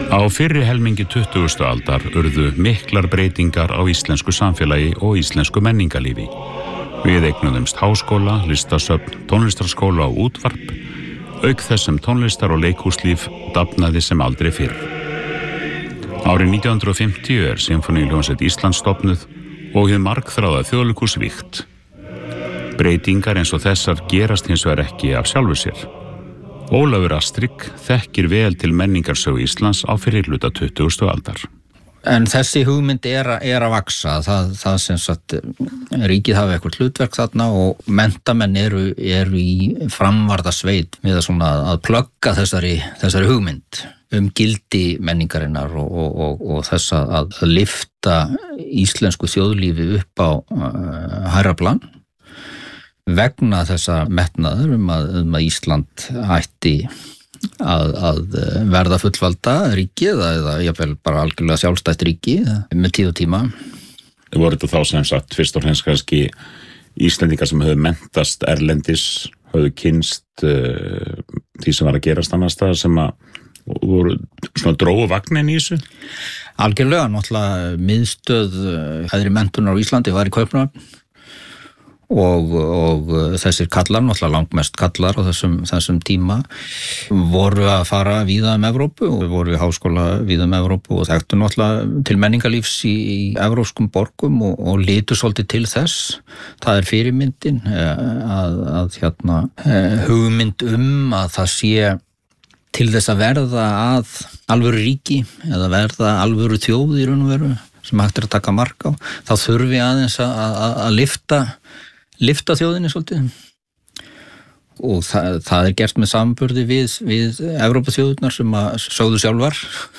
Á fyrri helmingi 20. aldar urðu miklar breytingar á íslensku samfélagi og íslensku menningarlífi. Við eignuðumst háskóla, listasöfn, tónlistarskóla og útvarp, auk þess sem tónlistar- og leikhúslíf dafnaði sem aldrei fyrr. Árið 1950 Sinfóníuhljómsveit Íslands stofnuð og hið margþráða þjóðleikhús vígt. Breytingar eins og þessar gerast hins vegar ekki af sjálfu sér. Ólafur Astrik þekkir vel til menningarsögu Íslands á fyrri hluta 20. aldar. En þessi hugmynd að vaksa, það sem sagt ríkið hafi eitthvað hlutverk þarna og menntamenn eru í framvarðasveit með að plugga þessari hugmynd gildi menningarinnar og þess að lyfta íslensku þjóðlífi upp á hærra plan vegna þessa metnaður að Ísland ætti að verða fullvalda ríki eða jafnvel bara algjörlega sjálfstætt ríki með tíð og tíma. Voru þetta þá sem sagt fyrst og fremst kannski Íslendingar sem höfðu menntast erlendis, höfðu kynst því sem var að gerast annars staðar sem að voru svona drógu vagnin í þessu? Algjörlega, náttúrulega miðstöð hæðri menntunar á Íslandi var í Kaupmannahöfn og þessir kallar, náttúrulega langmest kallar á þessum tíma voru að fara víða Evrópu og voru í háskóla víða Evrópu og þekktu náttúrulega til menningarlífs í evrópskum borgum og litu svolítið til þess. Það fyrirmyndin að hugmynd að það sé til þess að verða að alvöru ríki eða verða alvöru þjóð í raun og veru sem hægt að taka mark á, þá þurfi aðeins að lyfta þjóðinni svolítið og það gert með samanburði við Evrópuþjóðirnar sem að sögðu sjálfar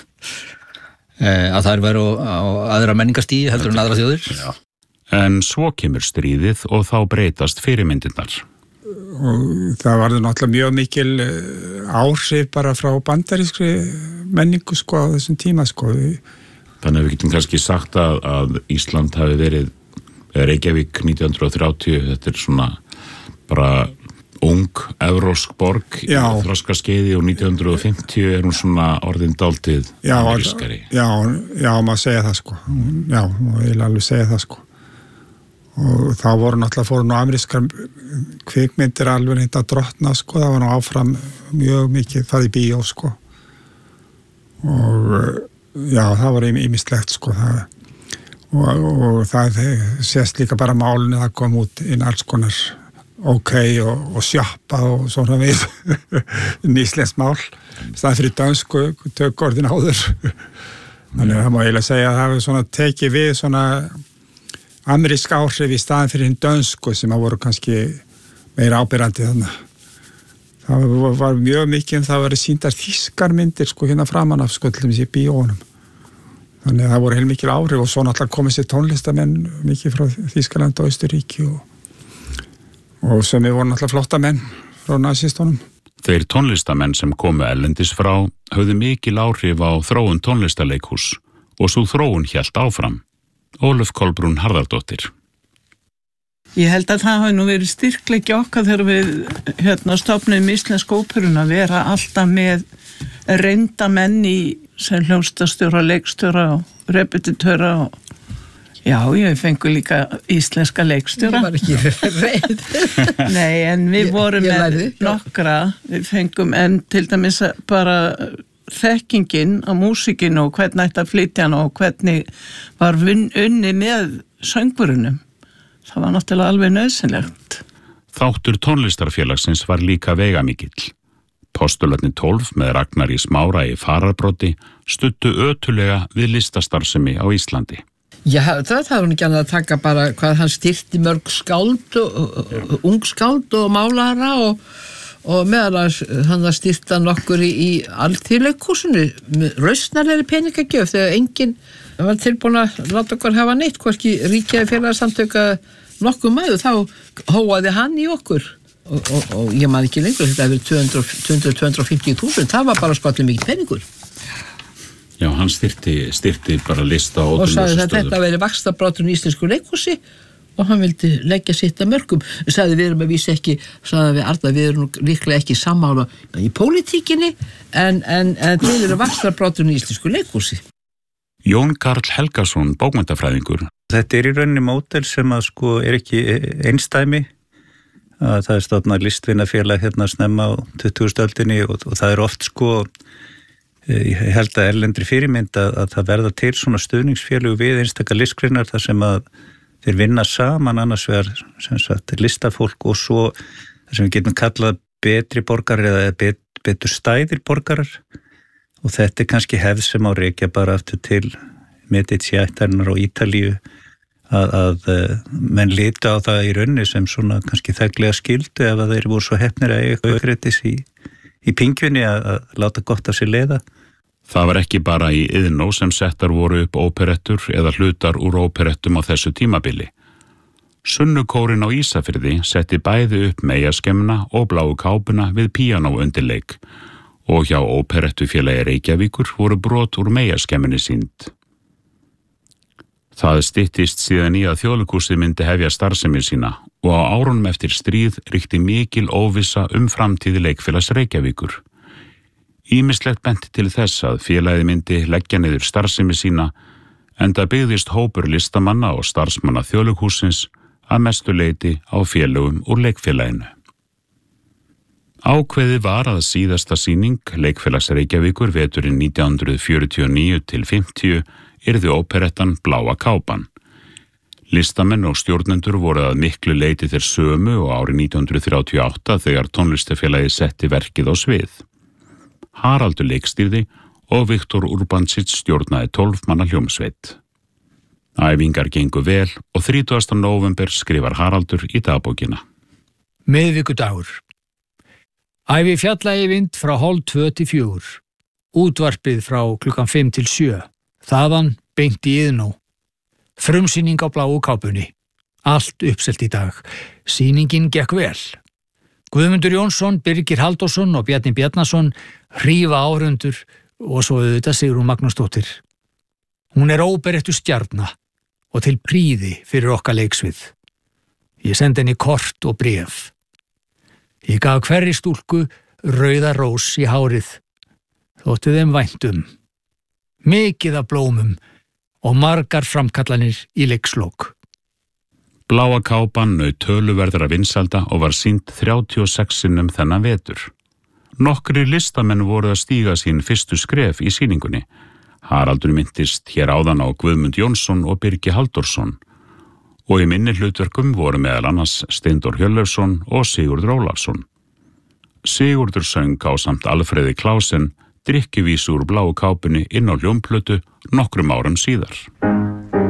að þær væru á aðra menningarstigi heldur en aðra þjóðir. Já. En svo kemur stríðið og þá breytast fyrirmyndirnar. Og það varði náttúrulega mjög mikil áhrif bara frá bandarískri menningu á þessum tíma Þannig að við getum kannski sagt að Ísland hafi verið Reykjavík 1930, þetta svona bara ung evrópsk borg í þroskaskeiði og 1950 hún svona orðin dálítið amerískari. Já, maður segja það Já, maður vil alveg segja það Og þá fóru amerískar kvikmyndir alveg að drottna það var áfram mjög mikið það í bíó Og já, það var ýmislegt og það sést líka bara málinu það kom út inn alls konar og sjappa og svona við íslenskt mál staðan fyrir dönsku tökorðin áður þannig að það má eiginlega segja að það hefur svona tekið við svona amerísk áhrif í staðan fyrir hinn dönsku sem að voru kannski meira áberandi þannig það var mjög mikið það var sýndar þýskar myndir hérna framan af til dæmis í bíónum þannig að það voru heilmikil áhrif og svo náttúrulega komið sér tónlistamenn mikið frá Þýskaland og Austurríki og sem voru náttúrulega flottamenn frá nasistunum. Þeir tónlistamenn sem komu erlendis frá höfðu mikil áhrif á þróun tónlistarleikhús og svo þróun hélt áfram. Ólöf Kolbrún Harðardóttir. Ég held að það hafi nú verið styrkleiki okkar þegar við stofnum íslensku óperuna að vera alltaf með reynda menn í sem hljómsveitarstjóra, leikstjóra og repetitöra og ég fengu líka íslenska leikstjóra. Ég var ekki reynd. Nei, en við vorum með nokkra, við fengum en til dæmis bara þekkingin á músikinu og hvernig ætti að flytja hann og hvernig var unni með söngurunum. Það var náttúrulega alveg nauðsynlegt. Þáttur tónlistarfélagsins var líka veigamikill. Postularnir 12 með Ragnari Smára í fararbroddi studdu ötulega við listastarfsemi á Íslandi. Já, það var hún ekki annað að taka bara hvað hann styrti mörg skáld ung skáld og málara og meðal hann að styrta nokkur í alþýðleikhúsinu með rausnarlegri peningagjöf þegar enginn var tilbúin að láta okkur hafa neitt hvorki ríkja félagsamtök nokkuð maður þá hóaði hann í okkur og ég maður ekki lengur þetta hefur 250.000 það var bara skollum mikið peningur. Já, hann styrti bara lista og sagði að þetta veri vaxtabráturinn í íslensku leikhúsi og hann vildi leggja sitt að mörkum. Sagði við erum að vísa ekki, sagði við Arnar, við erum líklega ekki sammála í pólitíkinni en til eru vaxtarbroturinn í íslensku leikhúsi. Jón Karl Helgason, bókmenntafræðingur. Þetta í rauninni módel sem að er ekki einstæmi. Það stofnað listvinafélag snemma á 20. öldinni og það oft ég held að erlendri fyrirmynd að það verða til svona stuðningsfélög við einstaka listgreinar þar sem að þeir vinna saman annars vegar listafólk og svo það sem við getum kallað betri borgarar eða betur stæðir borgarar og þetta kannski hefð sem á rekja bara aftur til Medici-ættarinnar á Ítalíu að menn litu á það í rauninni sem svona kannski þæglega skildu ef að þeir voru svo heppnir að eiga aukreitis í pingjunni að láta gott af sér leiða. Það var ekki bara í Iðnó sem settar voru upp óperettur eða hlutar úr óperettum á þessu tímabili. Sunnukórin á Ísafirði setti bæði upp Meyjaskemmuna og Bláu kápuna við píanó undirleik og hjá óperettufélagi Reykjavíkur voru brot úr Meyjaskemmunni sýnd. Það styttist síðan í að Þjóðleikhúsið myndi hefja starfsemi sína og á árunum eftir stríð ríkti mikil óvissa framtíði Leikfélags Reykjavíkur. Ýmislegt benti til þess að félagið myndi leggja niður starfsemi sína enda byggðist hópur listamanna og starfsmanna Þjóðleikhússins að mestu leyti á félögum úr Leikfélaginu. Ákveðið var að síðasta sýning Leikfélags Reykjavíkur veturinn 1949 til 50 yrði óperettan Bláa kápan. Listamenn og stjórnendur voru að miklu leyti þeir sömu og árið 1938 þegar tónlistafélagið setti verkið á svið. Haraldur leikstýrði og Viktor Urbancic stjórnaði 12 manna hljómsveit. Æfingar gengu vel og 30. nóvember skrifar Haraldur í dagbókina. Miðvikudagur. Æfi fjalla-Eyvind frá 3:30 til 4. Útvarpið frá 5 til 7. Þaðan beint í Iðnó. Frumsýning á Bláu kápunni. Allt uppselt í dag. Sýningin gekk vel. Guðmundur Jónsson, Birgir Halldórsson og Bjarni Bjarnason hrífa áhorfendur og svo auðvitað Sigrún Magnúsdóttir. Hún óperettu stjarna og til prýði fyrir okkar leiksvið. Ég sendi henni kort og bréf. Ég gaf hverri stúlku rauða rós í hárið. Þótti þeim væntum. Mikið af blómum og margar framkallanir í leikslok. Bláa kápan naut töluverðra vinsælda og var sýnd 36 sinnum þennan vetur. Nokkrir listamenn voru að stíga sín fyrstu skref í sýningunni. Haraldur minntist hér áðan á Guðmund Jónsson og Birgi Halldórsson og í minni hlutverkum voru meðal annars Steindór Hjörleifsson og Sigurður Ólafsson. Sigurður söng ásamt Alfreði Klausen drykkjuvísu úr Bláu kápunni inn á hljómplötu nokkrum árum síðar.